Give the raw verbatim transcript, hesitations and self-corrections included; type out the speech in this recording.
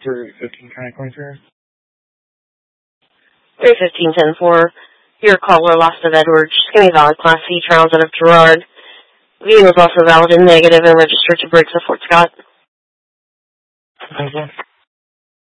three fifteen, kind of clear. three fifteen, ten four. Your caller lost of Edwards. Just give me valid Class C trials out of Gerard. V was also valid and negative and registered to Briggs of Fort Scott. Thank you.